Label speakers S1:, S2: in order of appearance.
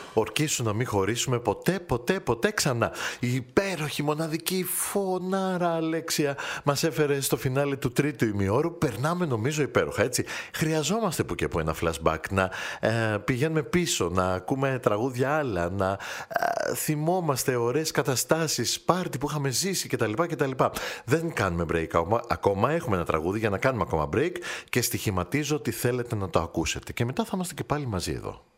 S1: Ορκίσου να μην χωρίσουμε ποτέ ξανά. Η υπέροχη μοναδική φωνάρα Αλέξια μας έφερε στο φινάλε του τρίτου ημιώρου. Περνάμε νομίζω υπέροχα, έτσι. Χρειαζόμαστε που και που ένα flashback, να πηγαίνουμε πίσω, να ακούμε τραγούδια άλλα, να θυμόμαστε ωραίες καταστάσεις, πάρτι που είχαμε ζήσει κτλ. Δεν κάνουμε break ακόμα, έχουμε ένα τραγούδι για να κάνουμε ακόμα break και στοιχηματίζω ότι θέλετε να το ακούσετε και μετά θα είμαστε και πάλι μαζί εδώ.